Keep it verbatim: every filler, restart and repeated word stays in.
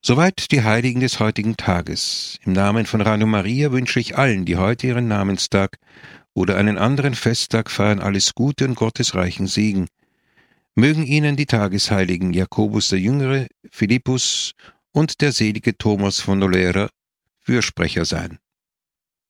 Soweit die Heiligen des heutigen Tages. Im Namen von Radio Maria wünsche ich allen, die heute ihren Namenstag oder einen anderen Festtag feiern, alles Gute und Gottes reichen Segen. Mögen ihnen die Tagesheiligen Jakobus der Jüngere, Philippus und der selige Thomas von Nolera Fürsprecher sein.